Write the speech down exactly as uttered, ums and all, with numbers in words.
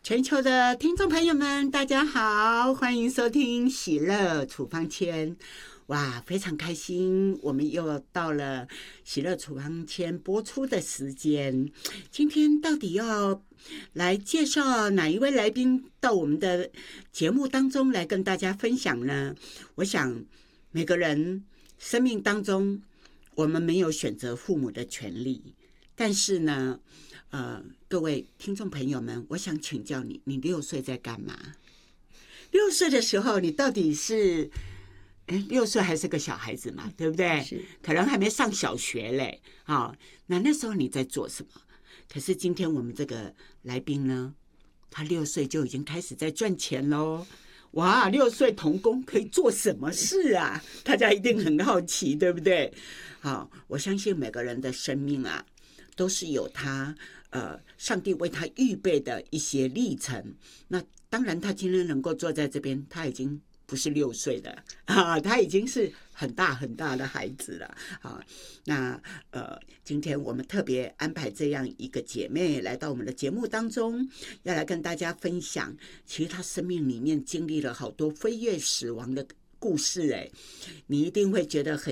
全球的听众朋友们，大家好，欢迎收听喜乐处方签。哇，非常开心，我们又到了喜乐处方签播出的时间。今天到底要来介绍哪一位来宾到我们的节目当中来跟大家分享呢？我想每个人生命当中，我们没有选择父母的权利，但是呢呃，各位听众朋友们，我想请教你，你六岁在干嘛？六岁的时候，你到底是，哎，六岁还是个小孩子嘛，对不对？可能还没上小学嘞，啊、哦，那那时候你在做什么？可是今天我们这个来宾呢，他六岁就已经开始在赚钱喽。哇，六岁童工可以做什么事啊？大家一定很好奇，对不对？好，我相信每个人的生命啊，都是有他呃，上帝为他预备的一些历程。那当然，他今天能够坐在这边，他已经不是六岁了啊，他已经是很大很大的孩子了啊。那呃，今天我们特别安排这样一个姐妹来到我们的节目当中，要来跟大家分享，其实她生命里面经历了好多飞跃死亡的故事，哎，你一定会觉得很